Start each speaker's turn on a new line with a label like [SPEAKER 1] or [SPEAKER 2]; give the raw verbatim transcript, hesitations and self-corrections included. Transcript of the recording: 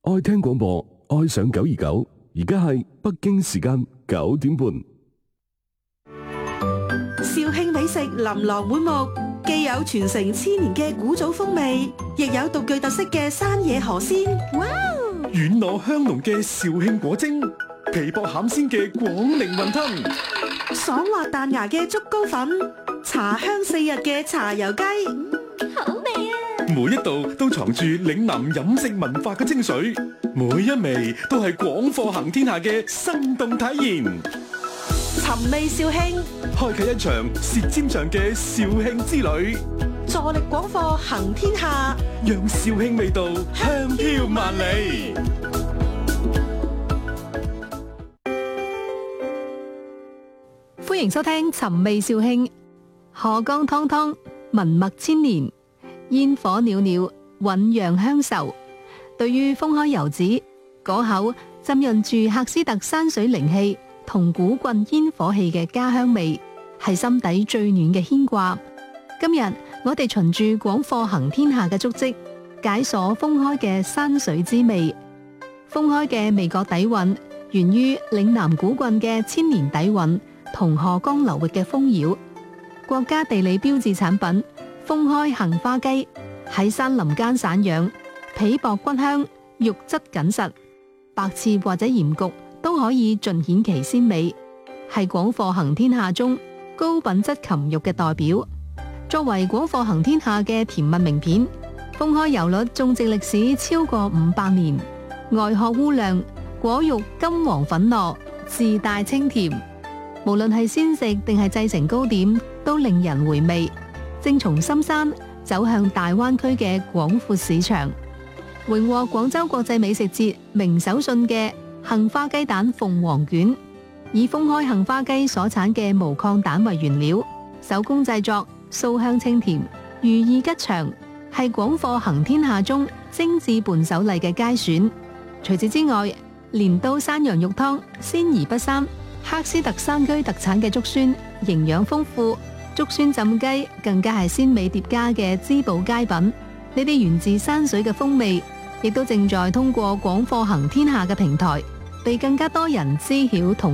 [SPEAKER 1] 愛聽廣播，愛上九二九。而家係北京時間九點半。
[SPEAKER 2] 肇慶美食琳琅滿目，既有傳承千年嘅古早風味，亦有獨具特色嘅山野河鮮。哇！
[SPEAKER 3] 軟糯香濃嘅肇慶果蒸，皮薄餡鮮嘅廣寧雲吞，
[SPEAKER 2] 爽滑彈牙嘅竹糕粉，茶香四溢嘅茶油雞。
[SPEAKER 4] 好味啊！
[SPEAKER 3] 每一道都藏住嶺南飲食文化嘅精髓，每一味都係廣貨行天下嘅生動體驗。
[SPEAKER 2] 尋味肇慶，
[SPEAKER 3] 開啟一場舌尖上嘅肇慶之旅，
[SPEAKER 2] 助力廣貨行天下，
[SPEAKER 3] 讓肇慶味道香飄萬里。
[SPEAKER 5] 歡迎收聽尋味肇慶。河江湯湯，文脈千年，煙火裊裊，醞釀鄉愁。對於封開遊子，嗰口浸潤住喀斯特山水靈氣同古郡煙火氣嘅家鄉味，係心底最暖嘅牽掛。今日我哋循住廣貨行天下嘅足跡，解鎖封開嘅山水之味。封開嘅味覺底蘊，源於嶺南古郡嘅千年底蘊同河江流域嘅豐饒。國家地理標誌產品封開杏花雞喺山林間散養，皮薄骨香，肉質緊實，白切或者鹽焗都可以盡顯其鮮美，係廣貨行天下中高品質禽肉嘅代表。作為廣貨行天下嘅甜蜜名片，封開油栗種植歷史超過五百年，外殼烏亮，果肉金黃粉糯，自帶清甜。無論係鮮食定係製成糕點，都令人回味。正從深山走向大灣區嘅廣闊市場，榮獲廣州國際美食節名手信嘅杏花雞蛋鳳凰卷，以封開杏花雞所產嘅無抗蛋為原料，手工製作，酥香清甜，寓意吉祥，係廣貨行天下中精緻伴手禮嘅佳選。除此之外，鐮刀山羊肉湯鮮而不膻，喀斯特山區特產嘅竹蓀營養豐富，竹蓀浸雞更加係鮮美疊加嘅滋補佳品。呢啲源自山水嘅風味，亦都正在通過廣貨行天下嘅平台，被更加多人知曉同